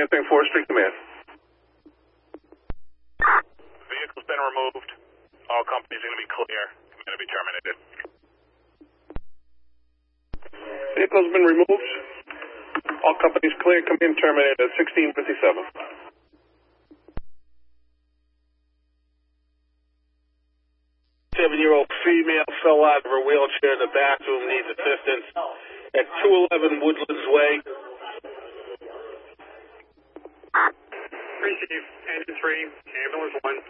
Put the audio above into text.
answering Forestry Command. Vehicle's been removed. All companies are going to be clear. Command to be terminated. Vehicle's been removed. All companies clear. Command terminated at 16:57. 7-year-old female fell out of her wheelchair in the bathroom, needs assistance at 211 Woodlands Way. Receive, engine 3, ambulance 1,